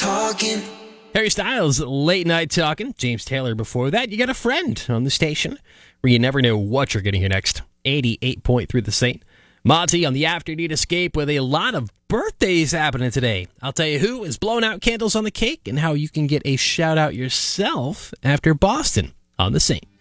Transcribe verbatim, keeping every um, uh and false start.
talking. Harry Styles, Late Night Talking. James Taylor before that. You got a friend on the station where you never know what you're going to hear next. eighty-eight point three The Saint. Monty on the Afternoon Escape with a lot of birthdays happening today. I'll tell you who is blowing out candles on the cake and how you can get a shout out yourself after Boston on the Saint.